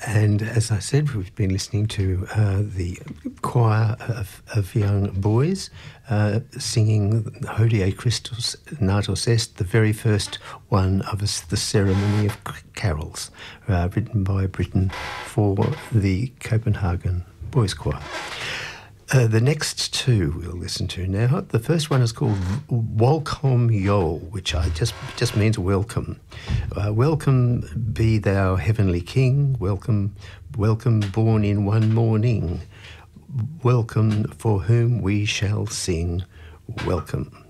And as I said, we've been listening to the choir of young boys singing Hodie Christus Natus Est, the very first one of us, the Ceremony of Carols, written by Britten for the Copenhagen Boys Choir. The next two we'll listen to now. The first one is called Welcome Yol, which just means welcome. Welcome be thou heavenly King. Welcome, welcome born in one morning. Welcome for whom we shall sing. Welcome.